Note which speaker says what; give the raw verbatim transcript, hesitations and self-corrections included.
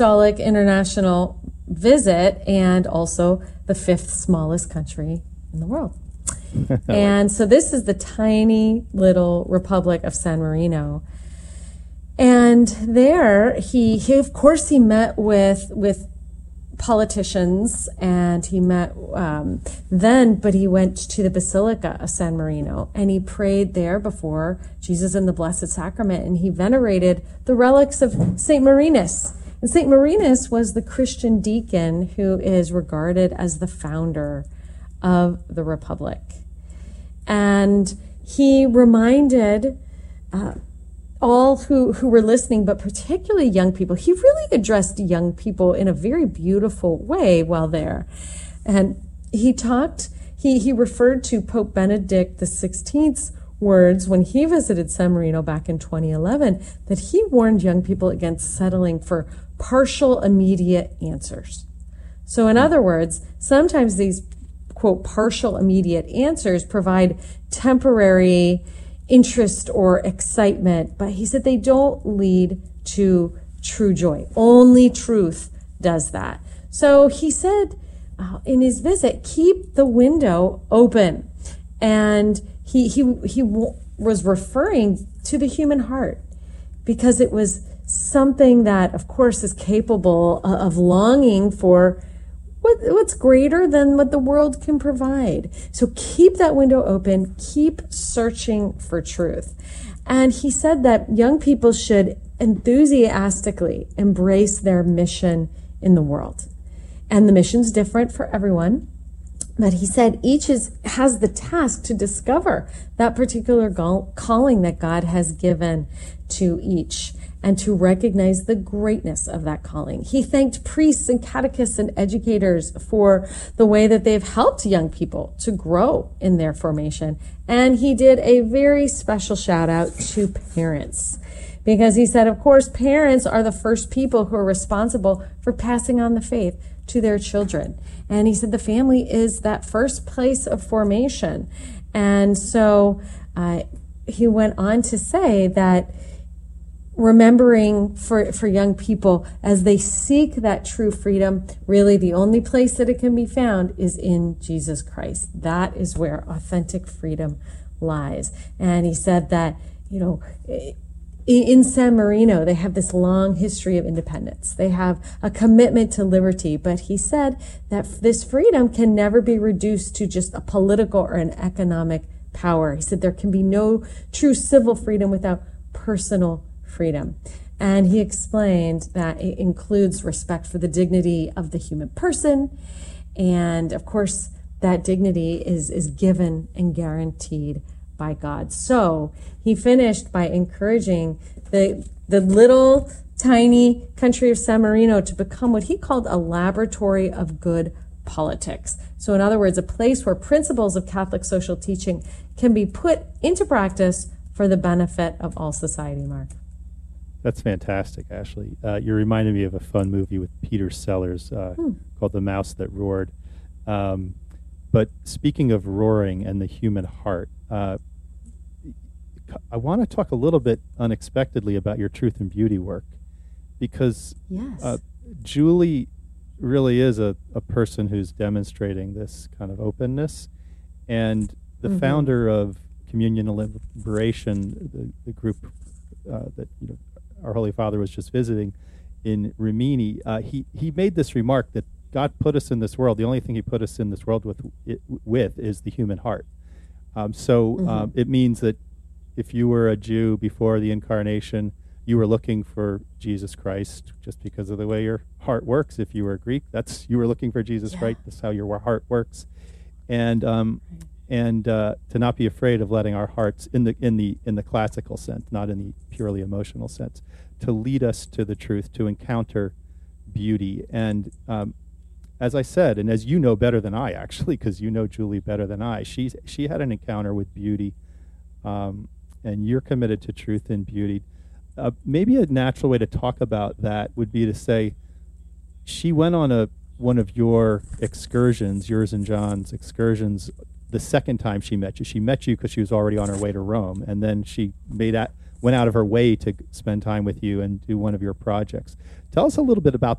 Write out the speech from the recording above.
Speaker 1: apostolic international visit and also the fifth smallest country in the world. And so this is the tiny little Republic of San Marino. And there he, he of course he met with with politicians, and he met um, then, but he went to the Basilica of San Marino, and he prayed there before Jesus in the Blessed Sacrament, and he venerated the relics of Saint Marinus. And Saint Marinus was the Christian deacon who is regarded as the founder of the Republic. And he reminded uh, all who, who were listening, but particularly young people. He really addressed young people in a very beautiful way while there. And he talked, he, he referred to Pope Benedict the sixteenth's words when he visited San Marino back in twenty eleven, that he warned young people against settling for partial immediate answers. So in other words, sometimes these, quote, partial immediate answers provide temporary interest or excitement, but he said they don't lead to true joy. Only truth does that. So he said uh, in his visit, keep the window open. And he, he, he w- was referring to the human heart, because it was something that, of course, is capable of longing for what, what's greater than what the world can provide. So keep that window open, keep searching for truth. And he said that young people should enthusiastically embrace their mission in the world. And the mission's different for everyone. But he said each is, has the task to discover that particular go- calling that God has given to each, and to recognize the greatness of that calling. He thanked priests and catechists and educators for the way that they've helped young people to grow in their formation. And he did a very special shout out to parents, because he said, of course, parents are the first people who are responsible for passing on the faith to their children. And he said the family is that first place of formation. And so uh, he went on to say that remembering for, for young people as they seek that true freedom, really the only place that it can be found is in Jesus Christ. That is where authentic freedom lies. And he said that, you know, in San Marino, they have this long history of independence. They have a commitment to liberty, but he said that this freedom can never be reduced to just a political or an economic power. He said there can be no true civil freedom without personal freedom. And he explained that it includes respect for the dignity of the human person. And of course, that dignity is, is given and guaranteed by God. So he finished by encouraging the, the little tiny country of San Marino to become what he called a laboratory of good politics. So in other words, a place where principles of Catholic social teaching can be put into practice for the benefit of all society, Mark.
Speaker 2: That's fantastic, Ashley. Uh, you reminded me of a fun movie with Peter Sellers uh, hmm. called The Mouse That Roared. Um, but speaking of roaring and the human heart, uh, I want to talk a little bit unexpectedly about your Truth and Beauty work, because
Speaker 1: yes.
Speaker 2: uh, Julie really is a, a person who's demonstrating this kind of openness. And the mm-hmm. founder of Communion and Liberation, the, the group uh, that you know our Holy Father was just visiting in Rimini, uh, he, he made this remark that God put us in this world. The only thing he put us in this world with, it, with is the human heart. Um, so mm-hmm. um, it means that if you were a Jew before the incarnation, you were looking for Jesus Christ just because of the way your heart works. If you were Greek, that's you were looking for Jesus, yeah. right? That's how your heart works. And um, right. and uh, to not be afraid of letting our hearts, in the in the in the classical sense, not in the purely emotional sense, to lead us to the truth, to encounter beauty. And um, as I said, and as you know better than I, actually, because you know Julie better than I, she's she had an encounter with beauty, um, and you're committed to truth and beauty. Uh, maybe a natural way to talk about that would be to say she went on a one of your excursions, yours and John's excursions, the second time she met you. She met you because she was already on her way to Rome, and then she made that went out of her way to spend time with you and do one of your projects. Tell us a little bit about